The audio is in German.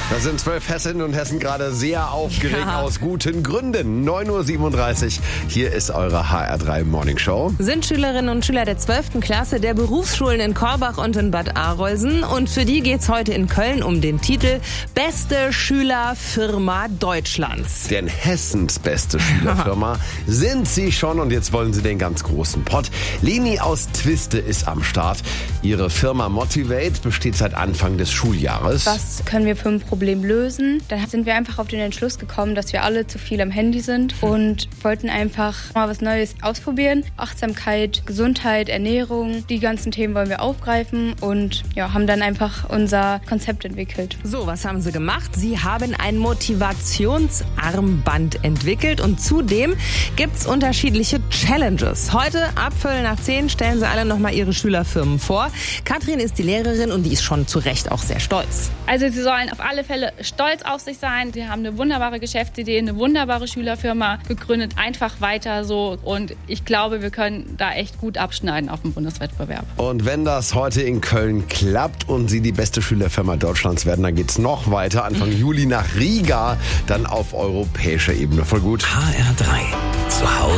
Da sind 12 Hessinnen und Hessen gerade sehr aufgeregt aus guten Gründen. 9.37 Uhr, hier ist eure HR3 Morning Show. Sind Schülerinnen und Schüler der 12. Klasse der Berufsschulen in Korbach und in Bad Arolsen. Und für die geht's heute in Köln um den Titel Beste Schülerfirma Deutschlands. Denn Hessens beste Schülerfirma sind sie schon und jetzt wollen sie den ganz großen Pott. Leni aus Twiste ist am Start. Ihre Firma Motivate besteht seit Anfang des Schuljahres. Was können wir für ein Problem lösen? Dann sind wir einfach auf den Entschluss gekommen, dass wir alle zu viel am Handy sind und wollten einfach mal was Neues ausprobieren. Achtsamkeit, Gesundheit, Ernährung, die ganzen Themen wollen wir aufgreifen und haben dann einfach unser Konzept entwickelt. So, was haben sie gemacht? Sie haben ein Motivationsarmband entwickelt und zudem gibt's unterschiedliche Challenges. Heute ab 9:45 stellen sie alle nochmal ihre Schülerfirmen vor. Katrin ist die Lehrerin und die ist schon zu Recht auch sehr stolz. Also sie sollen auf alle Fälle stolz auf sich sein. Sie haben eine wunderbare Geschäftsidee, eine wunderbare Schülerfirma gegründet. Einfach weiter so. Und ich glaube, wir können da echt gut abschneiden auf dem Bundeswettbewerb. Und wenn das heute in Köln klappt und sie die beste Schülerfirma Deutschlands werden, dann geht's noch weiter. Anfang Juli nach Riga, dann auf europäischer Ebene. Voll gut. HR3 zu Hause.